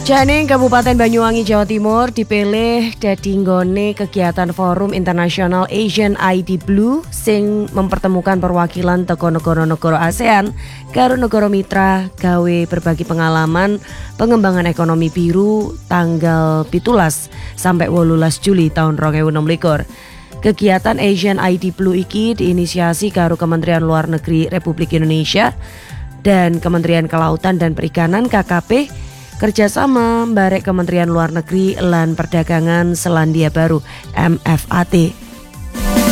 Jane Kabupaten Banyuwangi Jawa Timur dipilih dadi nggone kegiatan Forum Internasional Asian ID Blue sing mempertemukan perwakilan teko negara-negara ASEAN karo negara mitra gawe berbagi pengalaman pengembangan ekonomi biru tanggal 17 sampai 18 Juli tahun 2026. Kegiatan Asian ID Blue iki diinisiasi karo Kementerian Luar Negeri Republik Indonesia dan Kementerian Kelautan dan Perikanan KKP kerjasama barek Kementerian Luar Negeri lan Perdagangan Selandia Baru MFAT.